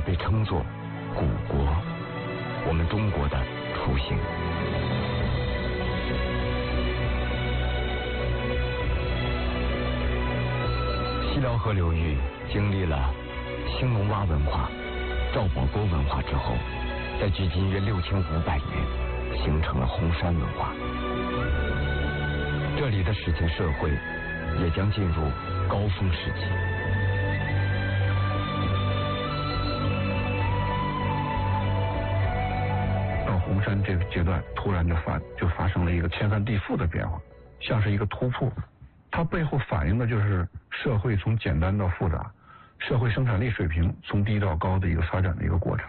被称作古国，我们中国的雏形。西辽河流域经历了兴隆洼文化、赵伯沟文化之后，在距今约6500年形成了红山文化。这里的史前社会也将进入高峰时期。 到红山这个阶段，突然就发生了一个天翻地覆的变化，像是一个突破。它背后反映的就是社会从简单到复杂，社会生产力水平从低到高的一个发展的一个过程。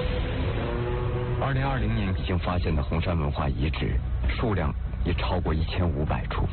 2020年已经发现的红山文化遗址数量也超过1500处，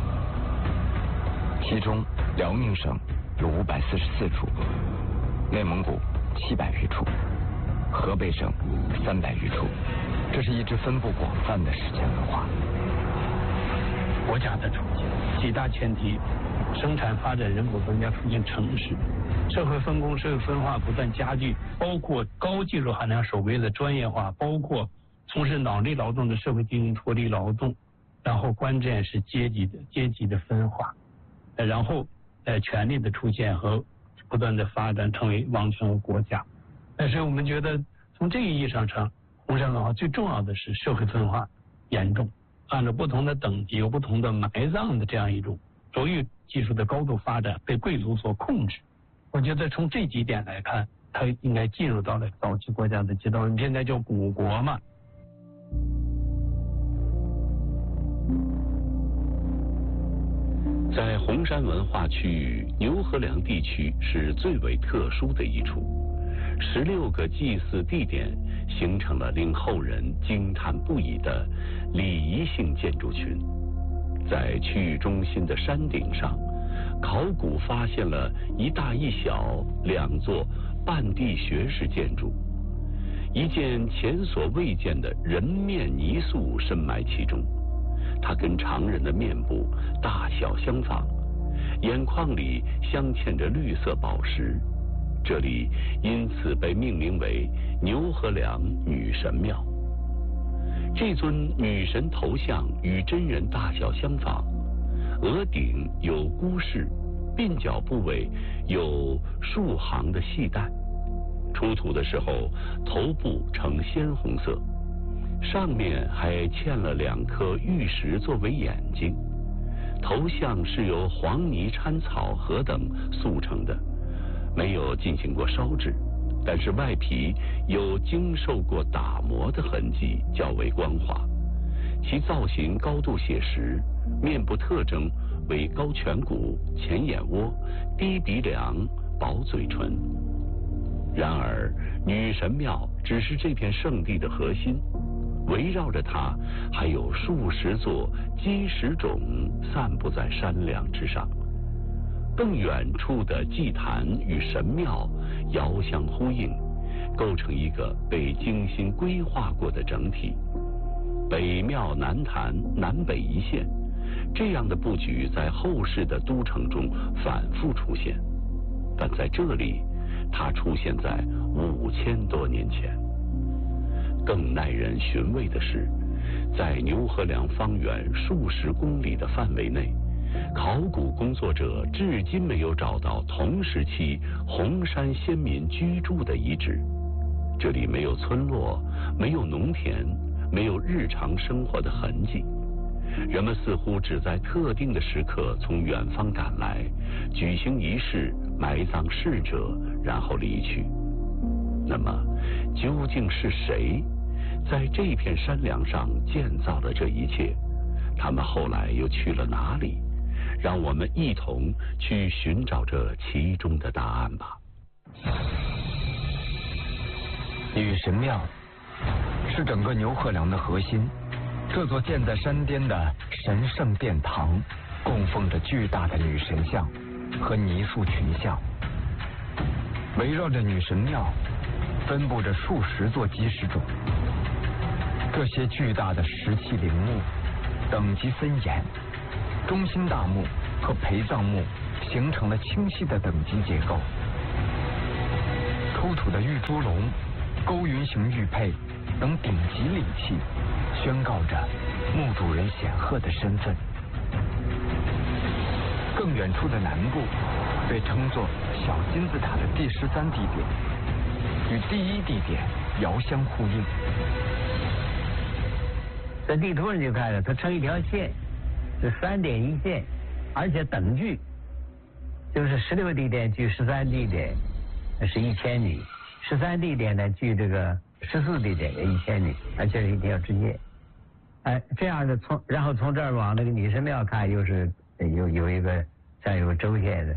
其中辽宁省有544处，内蒙古700余处，河北省300余处。这是一支分布广泛的史前文化。 国家的出现，几大前提：生产发展、人口增加，出现城市，社会分工、社会分化不断加剧，包括高技术含量手艺的专业化，包括从事脑力劳动的社会进行脱离劳动，然后关键是阶级的分化，然后权力的出现和不断的发展成为王权和国家。但是我们觉得从这个意义上讲，红山文化最重要的是社会分化严重，按照不同的等级有不同的埋葬的这样一种手艺技术的高度发展被贵族所控制。我觉得从这几点来看，它应该进入到了早期国家的阶段，我们现在叫古国嘛。 在红山文化区域，牛河梁地区是最为特殊的一处。16个祭祀地点形成了令后人惊叹不已的礼仪性建筑群。在区域中心的山顶上，考古发现了一大一小2座半地穴式建筑，一件前所未见的人面泥塑深埋其中。它跟常人的面部大小相仿，眼眶里镶嵌着绿色宝石，这里因此被命名为牛河梁女神庙。这尊女神头像与真人大小相仿，额顶有箍饰，鬓角部位有数行的细带，出土的时候头部呈鲜红色，上面还嵌了2颗玉石作为眼睛。头像是由黄泥掺草禾等塑成的，没有进行过烧制，但是外皮有经受过打磨的痕迹，较为光滑。其造型高度写实，面部特征为高颧骨、前眼窝、低鼻梁、薄嘴唇。然而，女神庙只是这片圣地的核心，围绕着它还有数十座基石冢散布在山梁之上。更远处的祭坛与神庙遥相呼应，构成一个被精心规划过的整体。北庙南坛，南北一线，这样的布局在后世的都城中反复出现，但在这里它出现在5000多年前。更耐人寻味的是，在牛河梁方圆数十公里的范围内，考古工作者至今没有找到同时期红山先民居住的遗址。这里没有村落，没有农田，没有日常生活的痕迹。人们似乎只在特定的时刻从远方赶来，举行仪式，埋葬逝者，然后离去。那么，究竟是谁在这片山梁上建造了这一切？他们后来又去了哪里？让我们一同去寻找这其中的答案吧。 女神庙是整个牛河梁的核心，这座建在山巅的神圣殿堂，供奉着巨大的女神像和泥塑群像。围绕着女神庙，分布着数十座基石冢。这些巨大的石砌陵墓等级森严，中心大墓和陪葬墓形成了清晰的等级结构。 出土的玉猪龙、勾云形玉佩等顶级礼器，宣告着墓主人显赫的身份。更远处的南部被称作小金字塔的第13地点，与第1地点遥相呼应。 在地图上就看着它成一条线，是3点一线，而且等距，就是16地点距13地点是1000米，13地点呢距这个14地点也1000米，而且是一条直线。这样的然后从这儿往那个女神庙看，又是有一个像有个轴线的。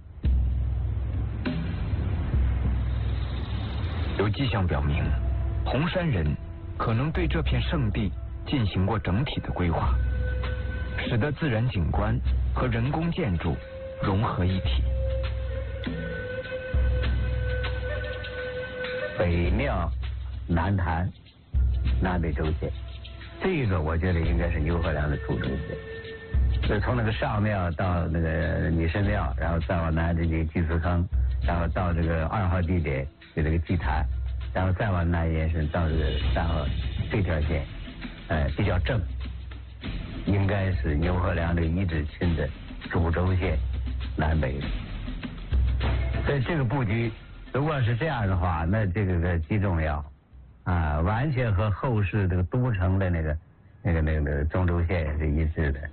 有迹象表明，红山人可能对这片圣地进行过整体的规划，使得自然景观和人工建筑融合一体。 北庙南坛南北轴线，这个我觉得应该是牛河梁的主轴线。就从那个上庙到那个女神庙，然后再往南这个祭祀坑，然后到这个2号地点就这个祭坛，然后再往南延伸到这个3号这条线，比较正，应该是牛河梁这个遗址群的主轴线南北的。所以这个布局如果是这样的话，那这个极重要啊，完全和后世这个都城的那个中轴线是一致的。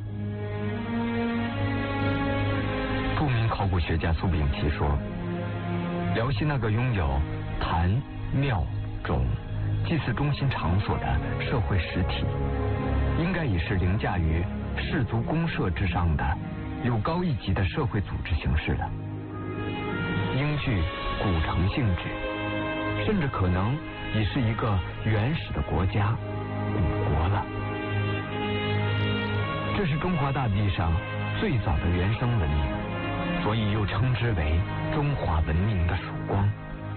著名考古学家苏秉琦说，辽西那个拥有坛、庙、冢、祭祀中心场所的社会实体，应该也是凌驾于氏族公社之上的有高一级的社会组织形式了，应具古城性质，甚至可能已是一个原始的国家古国了。这是中华大地上最早的原生文明，所以又称之为中华文明的曙光。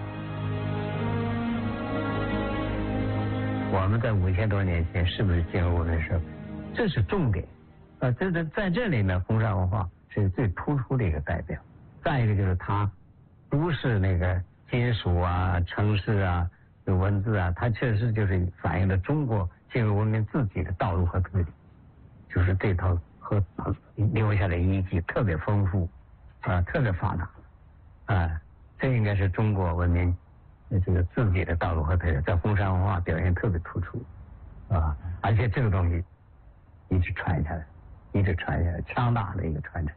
我们在5000多年前是不是进入文明社会？这是重点。在这里面，红山文化是最突出的一个代表。再一个就是它不是那个金属啊、城市啊、文字啊，它确实就是反映了中国进入文明自己的道路和特点，就是这套和留下的遗迹特别丰富啊，特别发达啊，这应该是中国文明这个自己的道路和特点，在红山文化表现特别突出啊，而且这个东西一直传下来，强大的一个传承。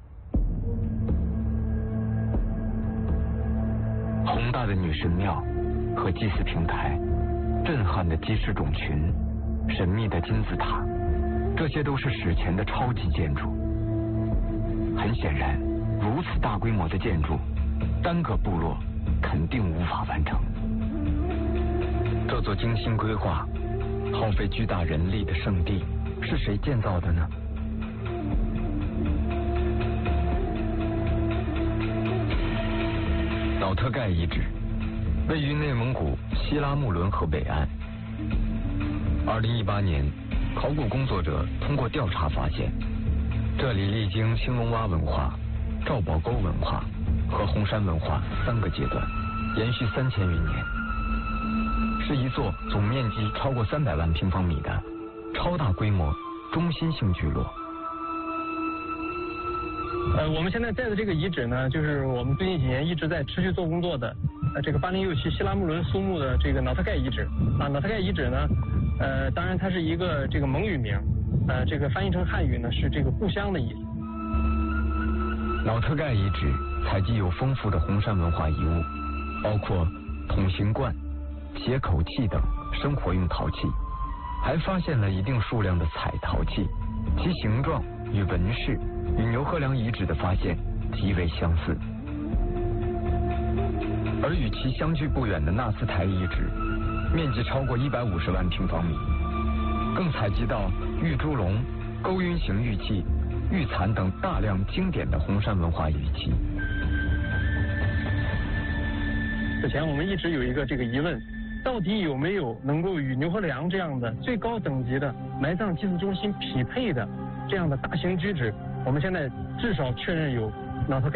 宏大的女神庙和祭祀平台，震撼的祭祀种群，神秘的金字塔，这些都是史前的超级建筑。很显然，如此大规模的建筑，单个部落肯定无法完成。这座精心规划、耗费巨大人力的圣地，是谁建造的呢？瑙特盖遗址位于内蒙古锡拉木伦河北岸。2018年，考古工作者通过调查发现，这里历经兴隆洼文化、赵堡沟文化和红山文化3个阶段，延续3000余年，是一座总面积超过300万平方米的超大规模中心性聚落。 我们现在在的这个遗址呢，就是我们最近几年一直在持续做工作的，这个8067锡拉木伦苏木的这个瑙特盖遗址啊。瑙特盖遗址呢，当然它是一个这个蒙语名，这个翻译成汉语呢是这个故乡的意思。 瑙特盖遗址采集有丰富的红山文化遗物，包括筒形罐、斜口器等生活用陶器，还发现了一定数量的彩陶器，其形状与纹饰与牛河梁遗址的发现极为相似。而与其相距不远的纳斯台遗址，面积超过150万平方米，更采集到玉猪龙、勾云形玉器、玉蚕等大量经典的红山文化遗迹。 之前我们一直有一个这个疑问，到底有没有能够与牛河梁这样的最高等级的埋葬祭祀中心匹配的这样的大型居址？我们现在至少确认有瑙特盖